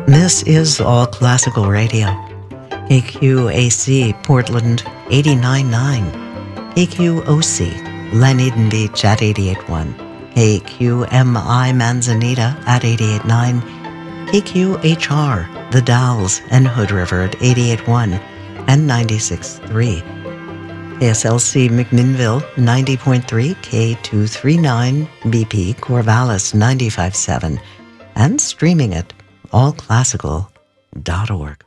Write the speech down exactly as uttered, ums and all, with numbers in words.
This is All Classical Radio. K Q A C, Portland, eighty-nine point nine. K Q O C, Dunedin Beach at eighty-eight point one. K Q M I, Manzanita at eighty-eight point nine. K Q H R, The Dalles and Hood River at eighty-eight point one and ninety-six point three. K S L C McMinnville, ninety point three, K two thirty-nine, B P Corvallis, ninety-five point seven, and streaming at all classical dot org.